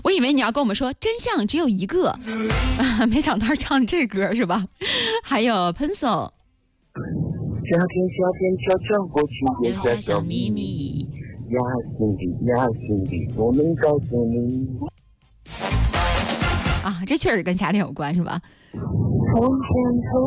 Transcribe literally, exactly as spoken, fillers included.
我以为你要跟我们说真相只有一个，啊、没想到是唱这歌是吧？还有 Pencil。 夏天，夏天悄悄过去， 留下小秘密。 呀，心里呀，心里，我们告诉你。 啊，这确实跟夏天有关是吧？ 从前，从